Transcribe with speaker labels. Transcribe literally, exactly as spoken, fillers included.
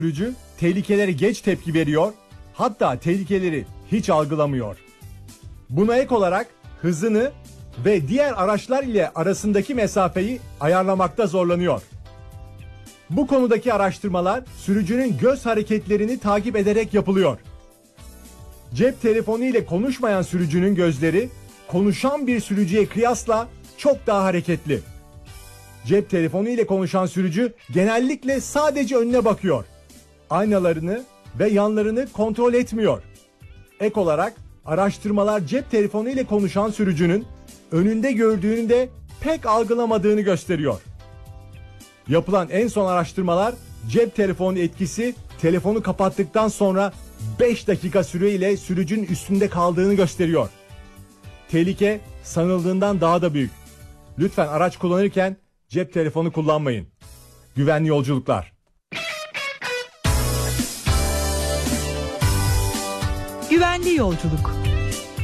Speaker 1: Sürücü tehlikelere geç tepki veriyor, hatta tehlikeleri hiç algılamıyor. Buna ek olarak hızını ve diğer araçlar ile arasındaki mesafeyi ayarlamakta zorlanıyor. Bu konudaki araştırmalar sürücünün göz hareketlerini takip ederek yapılıyor. Cep telefonu ile konuşmayan sürücünün gözleri konuşan bir sürücüye kıyasla çok daha hareketli. Cep telefonu ile konuşan sürücü genellikle sadece önüne bakıyor. Aynalarını ve yanlarını kontrol etmiyor. Ek olarak araştırmalar cep telefonu ile konuşan sürücünün önünde gördüğünü de pek algılamadığını gösteriyor. Yapılan en son araştırmalar cep telefonu etkisi telefonu kapattıktan sonra beş dakika süreyle sürücünün üstünde kaldığını gösteriyor. Tehlike sanıldığından daha da büyük. Lütfen araç kullanırken cep telefonu kullanmayın. Güvenli yolculuklar.
Speaker 2: Güvenli yolculuk.